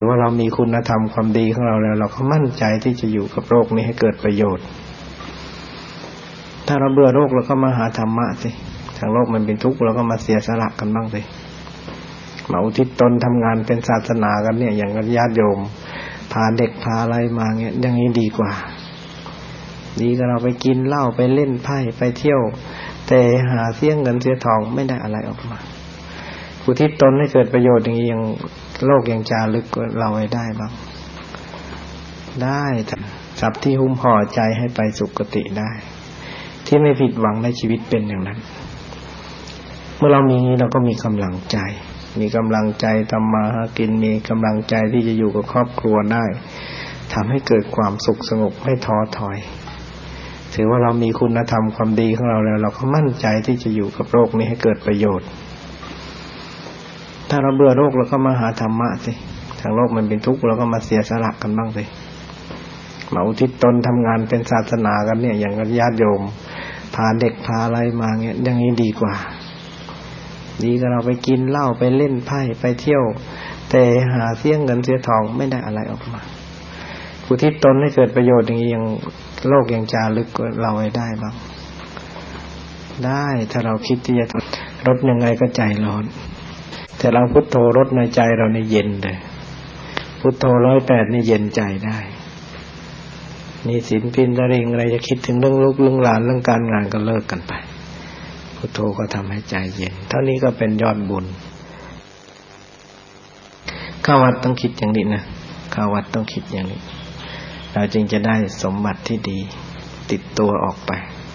ว่าเรามีคุณธรรมความดีของเราแล้วเราก็มั่นใจที่จะอยู่กับโลกนี้ให้เกิดประโยชน์ถ้าเราเบื่อโลกเราก็มาหาธรรมะสิทางโลกมันเป็นทุกข์เราก็มาเสียสละกันบ้างสิมาอุทิศตนทำงานเป็นศาสนากันเนี่ยอย่างญาติโยมพาเด็กพาอะไรมาเงี้ยอย่างนี้ดีกว่าดีกว่าเราไปกินเหล้าไปเล่นไพ่ไปเที่ยวแต่หาเสียเงินเสียทองไม่ได้อะไรออกมาอุทิศตนให้เกิดประโยชน์อย่างนี้ยังโลกยังจารึกเราไว้ได้บ้างได้ทรัพย์ที่หุ้มห่อใจให้ไปสุคติได้ที่ไม่ผิดหวังในชีวิตเป็นอย่างนั้นเมื่อเรามีนี้เราก็มีกำลังใจทำมาหากินมีกำลังใจที่จะอยู่กับครอบครัวได้ทำให้เกิดความสุขสงบไม่ท้อถอยถือว่าเรามีคุณธรรมความดีของเราแล้วเราก็มั่นใจที่จะอยู่กับโลกนี้ให้เกิดประโยชน์ถ้าเราเบื่อโลกเราก็มาหาธรรมะสิทางโลกมันเป็นทุกข์เราก็มาเสียสละกันบ้างสิมาอุทิศตนทำงานเป็นศาสนากันเนี่ยอย่างญาติโยมพาเด็กพาอะไรมาเงี้ยอย่างนี้ดีกว่าดีกว่าเราไปกินเหล้าไปเล่นไพ่ไปเที่ยวแต่หาเสียเงินเสียทองไม่ได้อะไรออกมาอุทิศตนให้เกิดประโยชน์อย่างนี้ยังโลกยังจารึกเราไว้ได้บ้างได้ถ้าเราคิดที่จะรดยังไงก็ใจร้อนแต่เราพุทโธรดในใจเราในเย็นเลยพุทโธ108นี่เย็นใจได้นี่ศีลพินตะริงอะไรจะคิดถึงเรื่องลูกเรื่องหลานเรื่องการงานก็เลิกกันไปพุทโธก็ทำให้ใจเย็นเท่านี้ก็เป็นยอดบุญเข้าวัดต้องคิดอย่างนี้นะเข้าวัดต้องคิดอย่างนี้เราจึงจะได้สมบัติที่ดีติดตัวออกไป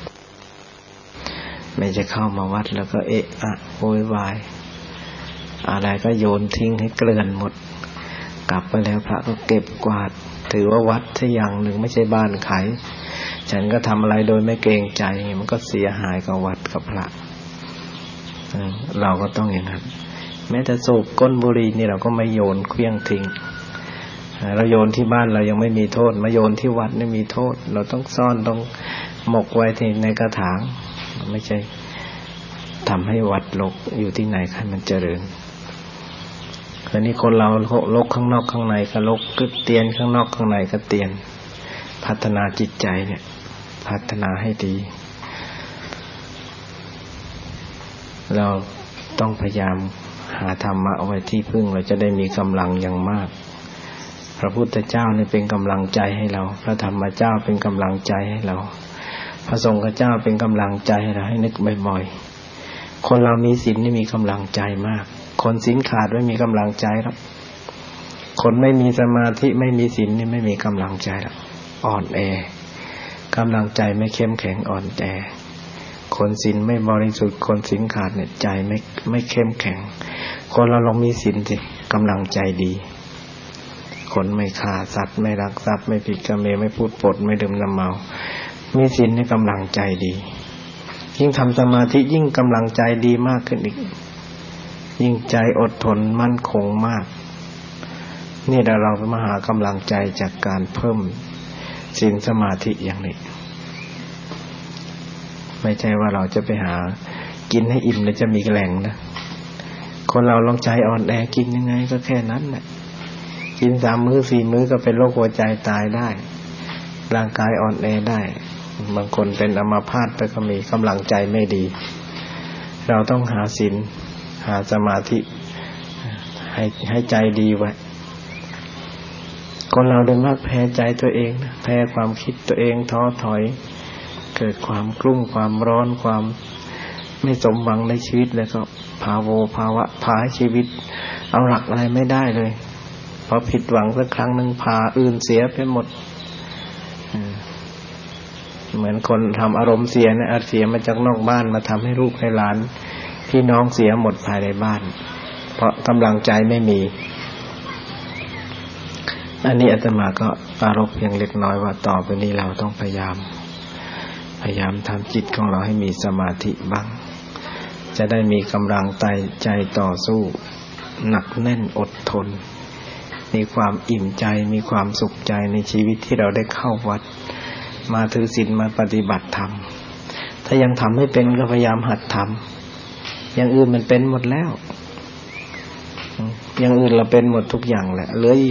ไม่จะเข้ามาวัดแล้วก็เอะอะโวยวายอะไรก็โยนทิ้งให้เกลื่อนหมดกลับไปแล้วพระก็เก็บกวาดถือว่าวัดซะอย่างหนึ่งไม่ใช่บ้านใครฉันก็ทำอะไรโดยไม่เกรงใจมันก็เสียหายกับวัดกับพระเราก็ต้องอย่างนั้นแม้แต่สูบก้นบุหรี่นี่เราก็ไม่โยนเคลี้ยงทิ้งเราโยนที่บ้านเรายังไม่มีโทษมาโยนที่วัดนี่มีโทษเราต้องซ่อนต้องหมกไว้ที่ในกระถางไม่ใช่ทำให้วัดรกอยู่ที่ไหนให้มันเจริญคราวนี้คนเรารกข้างนอกข้างในก็รกก็เตียนข้างนอกข้างในก็เตียนพัฒนาจิตใจเนี่ยพัฒนาให้ดีเราต้องพยายามหาธรรมะเอาไว้ที่พึ่งเราจะได้มีกำลังอย่างมากพระพุทธเจ้าเนี่ยเป็นกำลังใจให้เราพระธรรมเจ้าเป็นกำลังใจให้เราพระสงฆ์เจ้าเป็นกำลังใจให้เราให้นึกบ่อยๆคนเรามีศีลนี่มีกำลังใจมากคนศีลขาดไม่มีกำลังใจหรอกคนไม่มีสมาธิไม่มีศีลนี่ไม่มีกำลังใจหรอกอ่อนแอกำลังใจไม่เข้มแข็งอ่อนแอคนศีลไม่บริสุทธิ์คนศีลขาดเนี่ยใจไม่เข้มแข็งคนเราลองมีศีลสิกำลังใจดีคนไม่ฆ่าสัตว์ไม่ลักทรัพย์ไม่ผิดกรรมไม่พูดปดไม่ดื่มน้ำเมามีศีลนี่กำลังใจดียิ่งทำสมาธิยิ่งกำลังใจดีมากขึ้นอีกยิ่งใจอดทนมั่นคงมากนี่เรามาหากำลังใจจากการเพิ่มศีลสมาธิอย่างนี้ไม่ใช่ว่าเราจะไปหากินให้อิ่มแล้วจะมีแรงนะคนเราลองใจอ่อนแอกินยังไงก็แค่นั้นแหละกิน3 มื้อ 4 มื้อก็เป็นโรคหัวใจตายได้ร่างกายอ่อนแอได้บางคนเป็นอัมพาตไปก็มีกำลังใจไม่ดีเราต้องหาศีลหาสมาธิให้ใจดีไว้คนเราโดยมากแพ้ใจตัวเองนะแพ้ความคิดตัวเองท้อถอยเกิดความกลุ้มความร้อนความไม่สมหวังในชีวิตแล้วก็ภาวะพาให้ชีวิตเอาหลักอะไรไม่ได้เลยพอผิดหวังสักครั้งนึงพาอื่นเสียไปหมดเหมือนคนทำอารมณ์เสียเนี่ยเสียมาจากนอกบ้านมาทำให้ลูกให้หลานพี่น้องเสียหมดภายในบ้านเพราะกำลังใจไม่มีอันนี้อาตมาก็ปรารภเพียงเล็กน้อยว่าต่อไปนี้เราต้องพยายามทำจิตของเราให้มีสมาธิบ้างจะได้มีกำลังใจต่อสู้หนักแน่นอดทนมีความอิ่มใจมีความสุขใจในชีวิตที่เราได้เข้าวัดมาถือศีลมาปฏิบัติธรรมถ้ายังทำไม่เป็นก็พยายามหัดทำอย่างอื่นมันเป็นหมดแล้วอย่างอื่นเราเป็นหมดทุกอย่างแหละเหลือ